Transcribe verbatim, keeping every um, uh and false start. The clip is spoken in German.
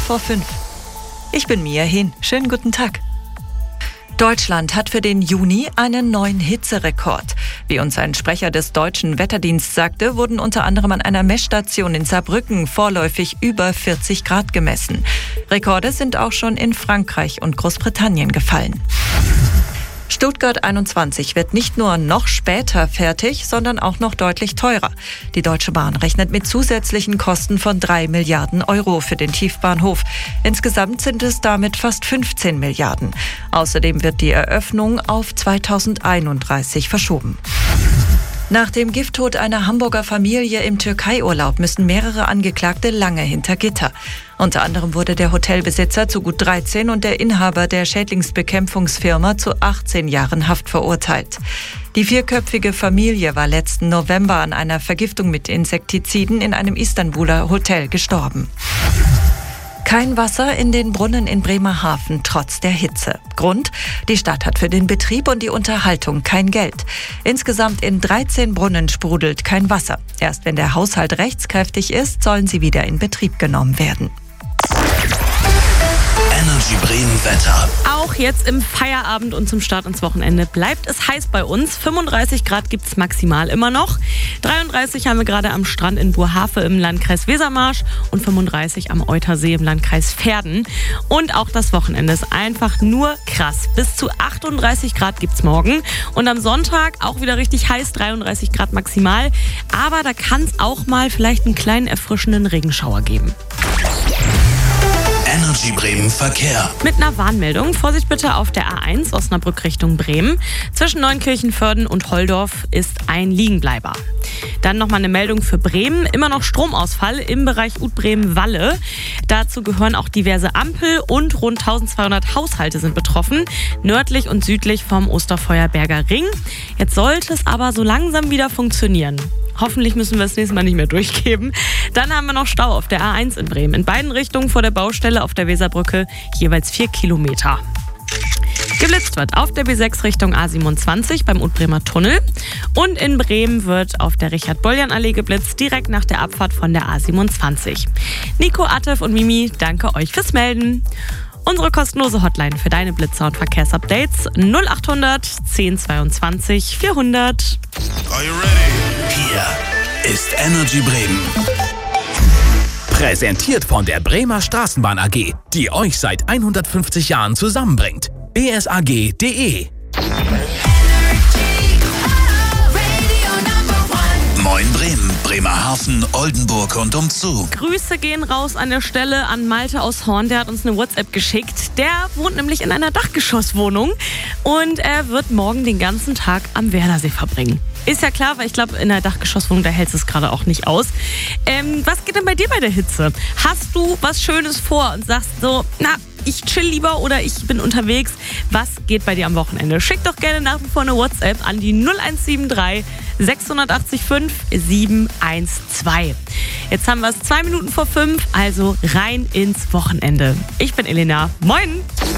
vor fünf. Ich bin Mia Hehn. Schönen guten Tag. Deutschland hat für den Juni einen neuen Hitzerekord. Wie uns ein Sprecher des Deutschen Wetterdienstes sagte, wurden unter anderem an einer Messstation in Saarbrücken vorläufig über vierzig Grad gemessen. Rekorde sind auch schon in Frankreich und Großbritannien gefallen. Stuttgart einundzwanzig wird nicht nur noch später fertig, sondern auch noch deutlich teurer. Die Deutsche Bahn rechnet mit zusätzlichen Kosten von drei Milliarden Euro für den Tiefbahnhof. Insgesamt sind es damit fast fünfzehn Milliarden. Außerdem wird die Eröffnung auf zweitausendeinunddreißig verschoben. Nach dem Gifttod einer Hamburger Familie im Türkei-Urlaub müssen mehrere Angeklagte lange hinter Gitter. Unter anderem wurde der Hotelbesitzer zu gut dreizehn und der Inhaber der Schädlingsbekämpfungsfirma zu achtzehn Jahren Haft verurteilt. Die vierköpfige Familie war letzten November an einer Vergiftung mit Insektiziden in einem Istanbuler Hotel gestorben. Kein Wasser in den Brunnen in Bremerhaven trotz der Hitze. Grund: Die Stadt hat für den Betrieb und die Unterhaltung kein Geld. Insgesamt in dreizehn Brunnen sprudelt kein Wasser. Erst wenn der Haushalt rechtskräftig ist, sollen sie wieder in Betrieb genommen werden. Energy Bremen Wetter. Auch jetzt im Feierabend und zum Start ins Wochenende bleibt es heiß bei uns. fünfunddreißig Grad gibt es maximal immer noch. dreiunddreißig haben wir gerade am Strand in Burhafe im Landkreis Wesermarsch und fünfunddreißig am Eutersee im Landkreis Verden. Und auch das Wochenende ist einfach nur krass. Bis zu achtunddreißig Grad gibt es morgen. Und am Sonntag auch wieder richtig heiß, dreiunddreißig Grad maximal. Aber da kann es auch mal vielleicht einen kleinen erfrischenden Regenschauer geben. Energy Bremen Verkehr. Mit einer Warnmeldung. Vorsicht bitte auf der A eins Osnabrück Richtung Bremen. Zwischen Neunkirchen-Vörden und Holdorf ist ein Liegenbleiber. Dann nochmal eine Meldung für Bremen. Immer noch Stromausfall im Bereich Ut-Bremen-Walle. Dazu gehören auch diverse Ampel und rund eintausendzweihundert Haushalte sind betroffen. Nördlich und südlich vom Osterfeuerberger Ring. Jetzt sollte es aber so langsam wieder funktionieren. Hoffentlich müssen wir es nächstes Mal nicht mehr durchgeben. Dann haben wir noch Stau auf der A eins in Bremen. In beiden Richtungen vor der Baustelle auf der Weserbrücke jeweils vier Kilometer. Geblitzt wird auf der B sechs Richtung A siebenundzwanzig beim Ut-Bremer Tunnel. Und in Bremen wird auf der Richard-Bolljan-Allee geblitzt, direkt nach der Abfahrt von der A siebenundzwanzig. Nico, Atef und Mimi, danke euch fürs Melden. Unsere kostenlose Hotline für deine Blitzer und Verkehrsupdates null achthundert zehn zweiundzwanzig vierhundert. Are you ready? Hier ist Energy Bremen. Präsentiert von der Bremer Straßenbahn A G, die euch seit hundertfünfzig Jahren zusammenbringt. b s a g punkt d e Moin Bremen, Bremerhaven, Oldenburg und umzu. Grüße gehen raus an der Stelle an Malte aus Horn. Der hat uns eine WhatsApp geschickt. Der wohnt nämlich in einer Dachgeschosswohnung und er wird morgen den ganzen Tag am Werdersee verbringen. Ist ja klar, weil ich glaube, in der Dachgeschosswohnung, da hält es gerade auch nicht aus. Ähm, was geht denn bei dir bei der Hitze? Hast du was Schönes vor und sagst so, na, ich chill lieber oder ich bin unterwegs? Was geht bei dir am Wochenende? Schick doch gerne nach wie vor eine WhatsApp an die null eins sieben drei sechs acht fünf sieben eins zwei. Jetzt haben wir es zwei Minuten vor fünf, also rein ins Wochenende. Ich bin Elena. Moin!